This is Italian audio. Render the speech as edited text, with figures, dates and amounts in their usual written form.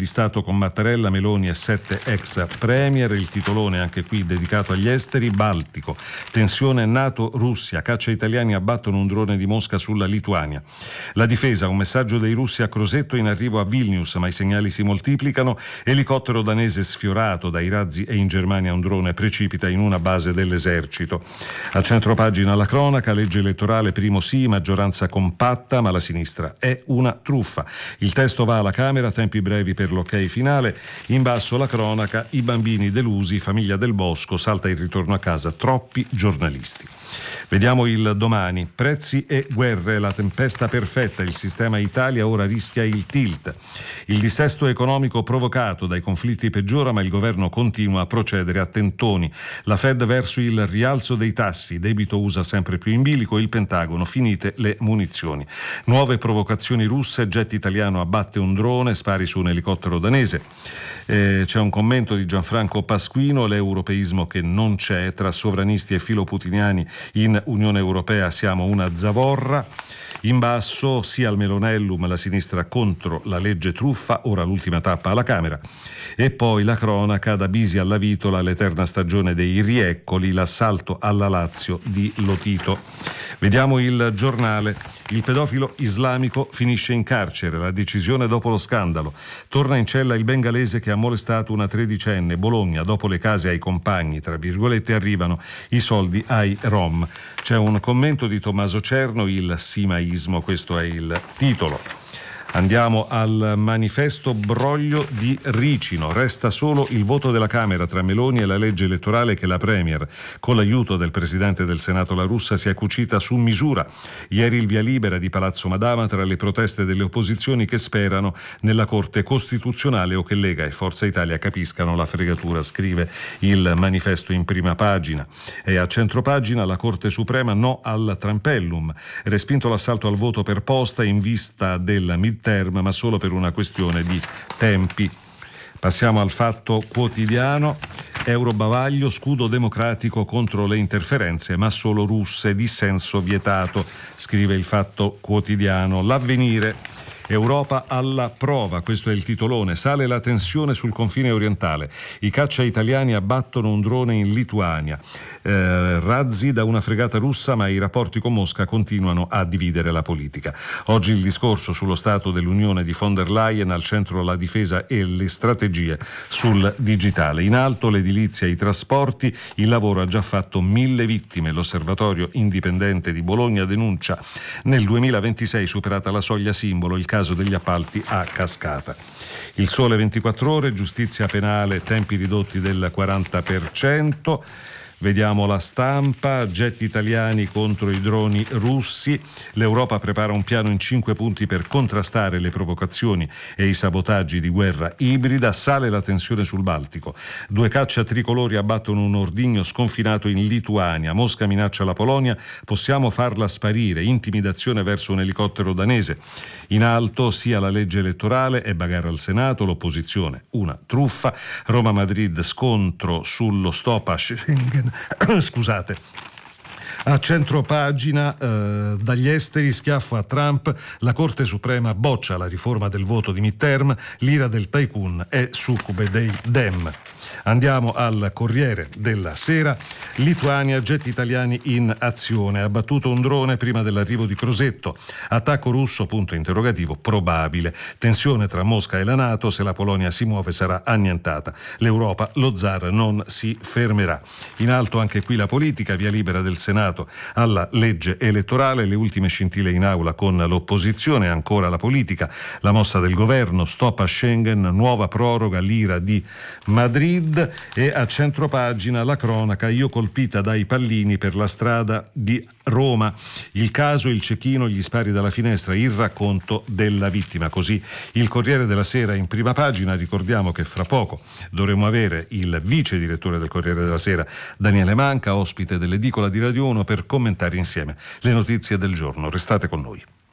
Stato con Mattarella, Meloni e 7 ex premier. Il titolone anche qui dedicato agli esteri. Baltico, tensione NATO-Russia, caccia italiani abbattono un drone di Mosca sulla Lituania. La difesa, un messaggio dei russi a Crosetto in arrivo a Vilnius, ma i segnali si moltiplicano. Elicottero danese sfiorato dai razzi e in Germania un drone precipita in una base dell'esercito. A centropagina la cronaca, legge elettorale primo sì, maggioranza compatta, ma la sinistra è una truffa. Il testo va alla Camera, tempi brevi per l'ok finale. In basso la cronaca, i bambini delusi, famiglia Del Bosco, salta il ritorno a casa, troppi giornalisti. Vediamo il Domani. Prezzi e guerre, la tempesta perfetta, il sistema Italia ora rischia il tilt. Il dissesto economico provocato dai conflitti peggiora, ma il governo continua a procedere a tentoni. La Fed verso il rialzo dei tassi, debito USA sempre più in bilico, il Pentagono, finite le munizioni. Nuove provocazioni russe, jet italiano abbatte un drone, spari su un elicottero danese. C'è un commento di Gianfranco Pasquino, l'europeismo che non c'è, tra sovranisti e filoputiniani in Unione Europea siamo una zavorra. In basso sia al Melonellum, la sinistra contro la legge truffa, ora l'ultima tappa alla Camera. E poi la cronaca, da Bisi alla Vitola, l'eterna stagione dei rieccoli, l'assalto alla Lazio di Lotito. Vediamo il Giornale. Il pedofilo islamico finisce in carcere, la decisione dopo lo scandalo. Torna in cella il bengalese che ha molestato una tredicenne. Bologna, dopo le case ai compagni, tra virgolette, arrivano i soldi ai rom. C'è un commento di Tommaso Cerno, il simaismo, questo è il titolo. Andiamo al Manifesto, broglio di Ricino. Resta solo il voto della Camera tra Meloni e la legge elettorale che la Premier, con l'aiuto del Presidente del Senato La Russa, si è cucita su misura. Ieri il via libera di Palazzo Madama tra le proteste delle opposizioni che sperano nella Corte Costituzionale o che Lega e Forza Italia capiscano la fregatura, scrive il Manifesto in prima pagina. E a centropagina la Corte Suprema no al trampellum. Respinto l'assalto al voto per posta in vista del midterm, ma solo per una questione di tempi. Passiamo al Fatto Quotidiano. Eurobavaglio, scudo democratico contro le interferenze, ma solo russe, dissenso vietato, scrive il Fatto Quotidiano. L'Avvenire. Europa alla prova, questo è il titolone. Sale la tensione sul confine orientale. I caccia italiani abbattono un drone in Lituania. Razzi da una fregata russa, ma i rapporti con Mosca continuano a dividere la politica. Oggi il discorso sullo stato dell'Unione di von der Leyen, al centro la difesa e le strategie sul digitale. In alto l'edilizia e i trasporti, il lavoro ha già fatto 1000 vittime. L'Osservatorio Indipendente di Bologna denuncia nel 2026 superata la soglia simbolo, il caso degli appalti a cascata. Il Sole 24 Ore, giustizia penale, tempi ridotti del 40%. Vediamo La Stampa, jet italiani contro i droni russi. L'Europa prepara un piano in 5 punti per contrastare le provocazioni e i sabotaggi di guerra ibrida. Sale la tensione sul Baltico. 2 caccia tricolori abbattono un ordigno sconfinato in Lituania. Mosca minaccia la Polonia, possiamo farla sparire. Intimidazione verso un elicottero danese. In alto sia la legge elettorale e bagarre al Senato, l'opposizione una truffa. Roma-Madrid, scontro sullo stop a Schengen. Scusate. A centropagina, dagli esteri, schiaffo a Trump, la Corte Suprema boccia la riforma del voto di midterm, l'ira del tycoon è succube dei Dem. Andiamo al Corriere della Sera. Lituania, jet italiani in azione. Abbattuto un drone prima dell'arrivo di Crosetto. Attacco russo, punto interrogativo, probabile. Tensione tra Mosca e la NATO, se la Polonia si muove sarà annientata. L'Europa, lo zar non si fermerà. In alto anche qui la politica, via libera del Senato alla legge elettorale, le ultime scintille in aula con l'opposizione, ancora la politica, la mossa del governo, stop a Schengen, nuova proroga, l'ira di Madrid. E a centropagina la cronaca, io colpita dai pallini per la strada di Roma. Il caso, il cecchino, gli spari dalla finestra, il racconto della vittima. Così il Corriere della Sera in prima pagina. Ricordiamo che fra poco dovremo avere il vice direttore del Corriere della Sera, Daniele Manca, ospite dell'edicola di Radio 1, per commentare insieme le notizie del giorno. Restate con noi.